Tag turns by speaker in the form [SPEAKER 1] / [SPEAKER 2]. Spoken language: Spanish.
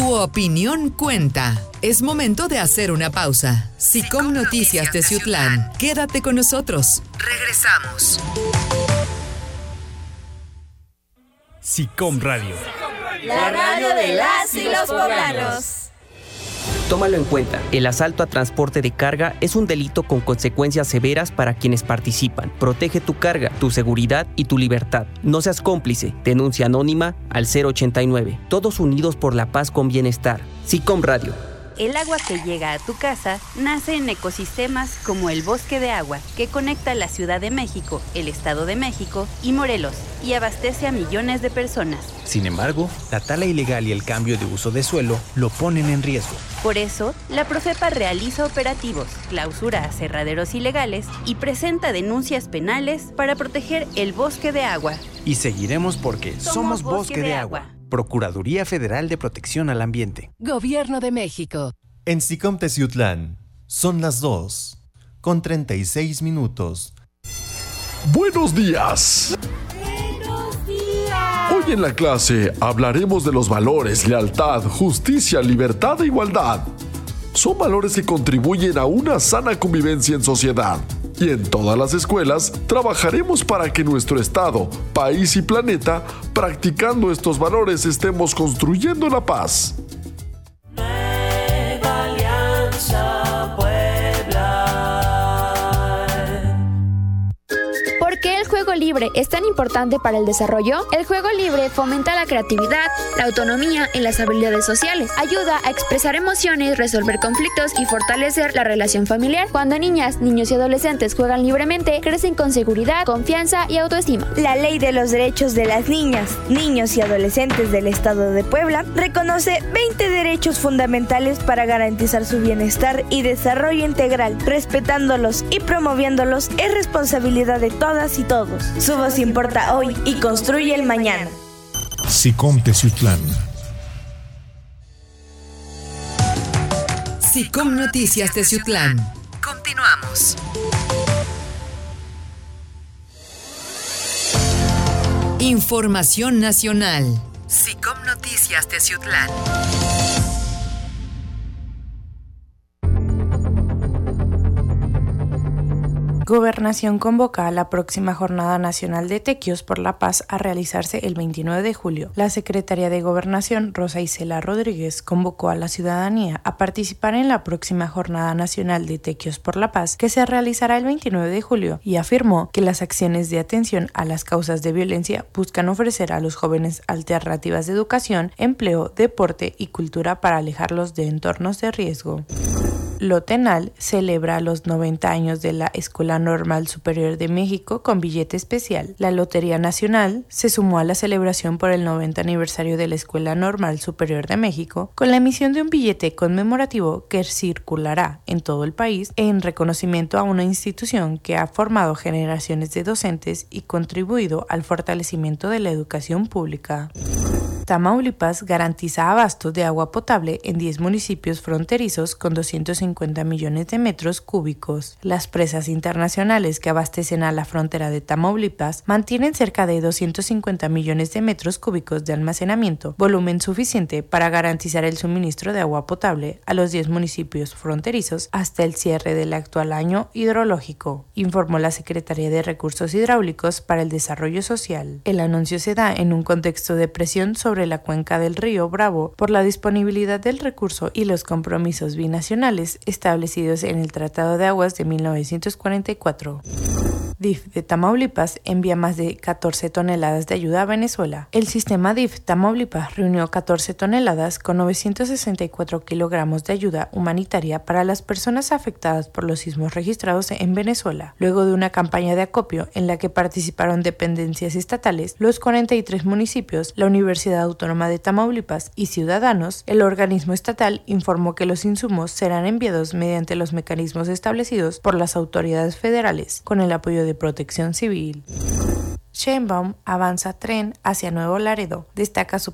[SPEAKER 1] Tu opinión cuenta. Es momento de hacer una pausa. Sicom Noticias Teciutlán. Quédate con nosotros. Regresamos.
[SPEAKER 2] Sicom Radio.
[SPEAKER 3] La radio de las y los poblanos.
[SPEAKER 4] Tómalo en cuenta, el asalto a transporte de carga es un delito con consecuencias severas para quienes participan. Protege tu carga, tu seguridad y tu libertad. No seas cómplice. Denuncia anónima al 089. Todos unidos por la paz con bienestar. Sicom Radio.
[SPEAKER 5] El agua que llega a tu casa nace en ecosistemas como el Bosque de Agua, que conecta la Ciudad de México, el Estado de México y Morelos, y abastece a millones de personas.
[SPEAKER 2] Sin embargo, la tala ilegal y el cambio de uso de suelo lo ponen en riesgo.
[SPEAKER 5] Por eso, la Profepa realiza operativos, clausura aserraderos ilegales y presenta denuncias penales para proteger el Bosque de Agua.
[SPEAKER 2] Y seguiremos porque somos Bosque de Agua. Procuraduría Federal de Protección al Ambiente.
[SPEAKER 6] Gobierno de México.
[SPEAKER 7] En Sicom Teciutlán son las 2:36.
[SPEAKER 8] Buenos días. Hoy en la clase hablaremos de los valores, lealtad, justicia, libertad e igualdad. Son valores que contribuyen a una sana convivencia en sociedad. Y en todas las escuelas trabajaremos para que nuestro estado, país y planeta, practicando estos valores, estemos construyendo la paz.
[SPEAKER 3] Nueva Alianza Puebla.
[SPEAKER 9] ¿Por qué el juego libre es tan importante para el desarrollo? El juego libre fomenta la creatividad, la autonomía y las habilidades sociales. Ayuda a expresar emociones, resolver conflictos y fortalecer la relación familiar. Cuando niñas, niños y adolescentes juegan libremente, crecen con seguridad, confianza y autoestima.
[SPEAKER 10] La Ley de los Derechos de las Niñas, Niños y Adolescentes del Estado de Puebla reconoce 20 derechos fundamentales para garantizar su bienestar y desarrollo integral. Respetándolos y promoviéndolos es responsabilidad de todas y todos. Su voz importa hoy y construye el mañana.
[SPEAKER 11] Sicom Teciutlán.
[SPEAKER 1] Sicom Noticias Teciutlán. Continuamos. Información nacional. Sicom Noticias Teciutlán.
[SPEAKER 12] Gobernación convoca a la próxima Jornada Nacional de Tequios por la Paz a realizarse el 29 de julio. La Secretaría de Gobernación, Rosa Isela Rodríguez, convocó a la ciudadanía a participar en la próxima Jornada Nacional de Tequios por la Paz, que se realizará el 29 de julio, y afirmó que las acciones de atención a las causas de violencia buscan ofrecer a los jóvenes alternativas de educación, empleo, deporte y cultura para alejarlos de entornos de riesgo. Lotenal celebra los 90 años de la Escuela Normal Superior de México con billete especial. La Lotería Nacional se sumó a la celebración por el 90 aniversario de la Escuela Normal Superior de México con la emisión de un billete conmemorativo que circulará en todo el país en reconocimiento a una institución que ha formado generaciones de docentes y contribuido al fortalecimiento de la educación pública. Tamaulipas garantiza abasto de agua potable en 10 municipios fronterizos con 250 millones de metros cúbicos. Las presas internacionales que abastecen a la frontera de Tamaulipas mantienen cerca de 250 millones de metros cúbicos de almacenamiento, volumen suficiente para garantizar el suministro de agua potable a los 10 municipios fronterizos hasta el cierre del actual año hidrológico, informó la Secretaría de Recursos Hidráulicos para el Desarrollo Social. El anuncio se da en un contexto de presión sobre la cuenca del río Bravo por la disponibilidad del recurso y los compromisos binacionales establecidos en el Tratado de Aguas de 1944. DIF de Tamaulipas envía más de 14 toneladas de ayuda a Venezuela. El sistema DIF Tamaulipas reunió 14 toneladas con 964 kilogramos de ayuda humanitaria para las personas afectadas por los sismos registrados en Venezuela. Luego de una campaña de acopio en la que participaron dependencias estatales, los 43 municipios, la Universidad Autónoma de Tamaulipas y ciudadanos, el organismo estatal informó que los insumos serán enviados mediante los mecanismos establecidos por las autoridades federales, con el apoyo de Protección Civil. Sheinbaum avanza tren hacia Nuevo Laredo. Destaca su